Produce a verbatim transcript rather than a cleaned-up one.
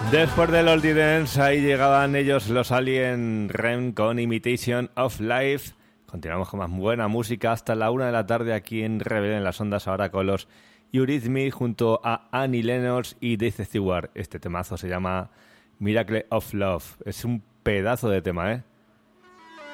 Después del Oldie Dance, ahí llegaban ellos, los Alien Rem, con Imitation of Life. Continuamos con más buena música hasta la una de la tarde aquí en Rebelde en las Ondas, ahora con los Eurythmics junto a Annie Lennox y Dave Stewart. Este temazo se llama Miracle of Love. Es un pedazo de tema, ¿eh?